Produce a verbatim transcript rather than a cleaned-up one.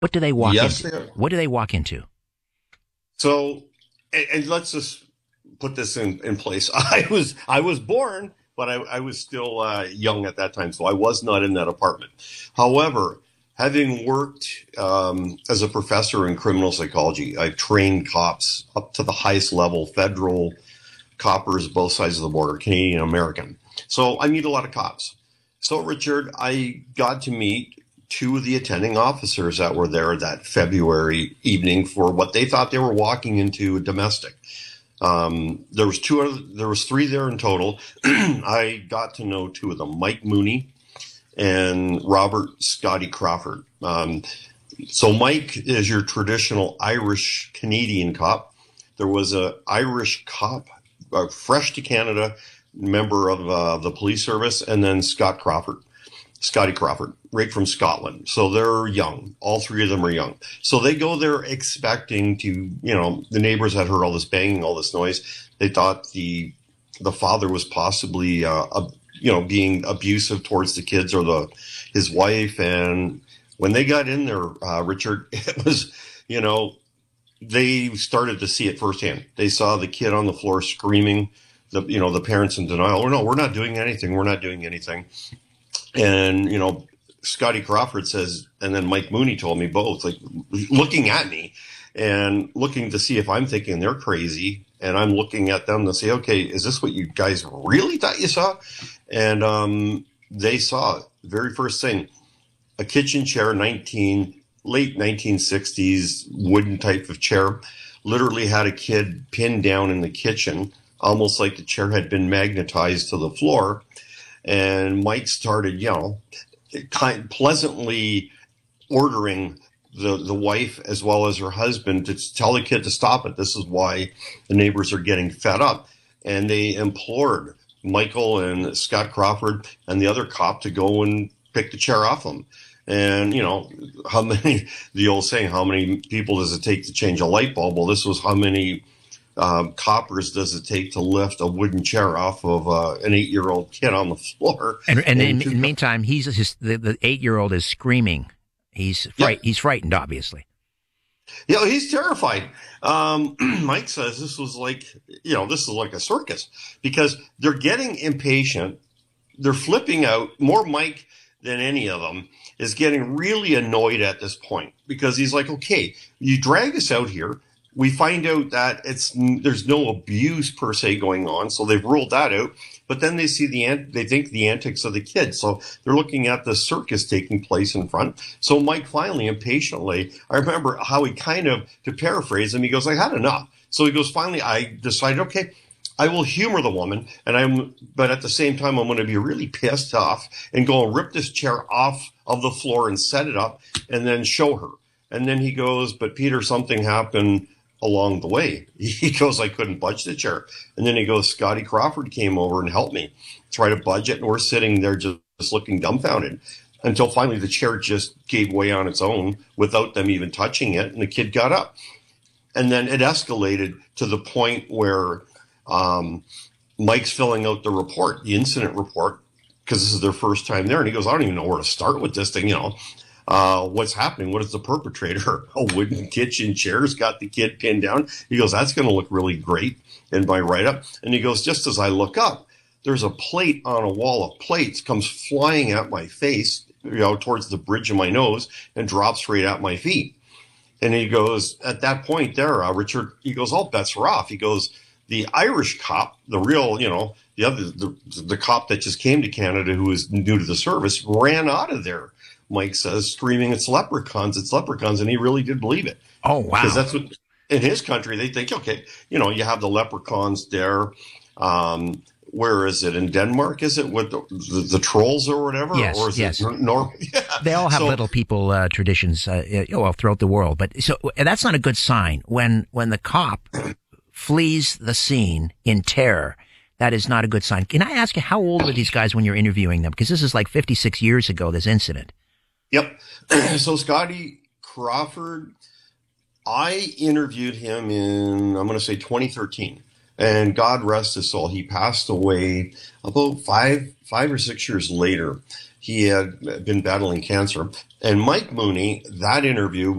What do they walk Yes, into? they are. What do they walk into? So, and, and let's just put this in, in place. I was I was born, but I, I was still uh, young at that time, so I was not in that apartment. However, having worked um, as a professor in criminal psychology, I've trained cops up to the highest level, federal coppers, both sides of the border, Canadian, American. So I meet a lot of cops. So, Richard, I got to meet two of the attending officers that were there that February evening for what they thought they were walking into a domestic. Um, there was two, other, there was three there in total. I got to know two of them, Mike Mooney and Robert Scotty Crawford. Um, so Mike is your traditional Irish Canadian cop. There was a Irish cop, uh, fresh to Canada, member of uh, the police service, and then Scott Crawford. Scotty Crawford, right from Scotland. So they're young. All three of them are young. So they go there expecting to, you know, the neighbors had heard all this banging, all this noise. They thought the the father was possibly, uh, a, you know, being abusive towards the kids or the his wife. And when they got in there, uh, Richard, it was, you know, they started to see it firsthand. They saw the kid on the floor screaming, the you know, the parents in denial. Oh, no, we're not doing anything. We're not doing anything. And, you know, Scotty Crawford says, and then Mike Mooney told me both, like looking at me and looking to see if I'm thinking they're crazy. And I'm looking at them to say, okay, is this what you guys really thought you saw? And um, they saw it. Very first thing, a kitchen chair, nineteen, late nineteen sixties, wooden type of chair, literally had a kid pinned down in the kitchen, almost like the chair had been magnetized to the floor. And Mike started, you know, kind pleasantly ordering the, the wife as well as her husband to tell the kid to stop it. This is why the neighbors are getting fed up. And they implored Michael and Scott Crawford and the other cop to go and pick the chair off them. And, you know, how many, the old saying, how many people does it take to change a light bulb? Well, this was how many Um, coppers does it take to lift a wooden chair off of uh, an eight-year-old kid on the floor? And, and, and in, two, in the meantime, he's his, the, the eight-year-old is screaming. He's fright, yeah. He's frightened, obviously. Yeah, he's terrified. Um, Mike says this was like, you know, this is like a circus because they're getting impatient. They're flipping out. More Mike than any of them is getting really annoyed at this point because he's like, okay, you drag us out here. We find out that it's there's no abuse per se going on, so they've ruled that out. But then they see the they think the antics of the kids, so they're looking at the circus taking place in front. So Mike finally, impatiently, I remember how he kind of, to paraphrase him, he goes, "I had enough." So he goes, "Finally, I decided, okay, I will humor the woman, and I'm, but at the same time, I'm going to be really pissed off and go and rip this chair off of the floor and set it up, and then show her." And then he goes, "But Peter, something happened along the way." He goes, "I couldn't budge the chair." And then he goes, "Scotty Crawford came over and helped me try to budge it." And we're sitting there just, just looking dumbfounded until finally the chair just gave way on its own without them even touching it. And the kid got up. And then it escalated to the point where um, Mike's filling out the report, the incident report, because this is their first time there. And he goes, "I don't even know where to start with this thing, you know. Uh, what's happening? What is the perpetrator? A wooden kitchen chair's got the kid pinned down." He goes, "That's going to look really great in my write-up." And he goes, "Just as I look up, there's a plate on a wall of plates comes flying at my face, you know, towards the bridge of my nose and drops right at my feet." And he goes, at that point there, uh, Richard, he goes, "All bets are off." He goes, "The Irish cop, the real, you know, the other, the, the cop that just came to Canada who was new to the service, ran out of there," Mike says, screaming, "It's leprechauns, it's leprechauns." And he really did believe it. Oh, wow. Because that's what, in his country, they think, okay, you know, you have the leprechauns there. Um, where is it? In Denmark, is it with the, the, the trolls or whatever? Yes, or is yes. It nor- yeah. They all have so, little people uh, traditions uh, well, throughout the world. But so that's not a good sign. When, when the cop flees the scene in terror, that is not a good sign. Can I ask you, how old were these guys when you're interviewing them? Because this is like fifty-six years ago, this incident. Yep. So Scotty Crawford, I interviewed him in, I'm going to say twenty thirteen, and God rest his soul. He passed away about five, five or six years later. He had been battling cancer. And Mike Mooney, that interview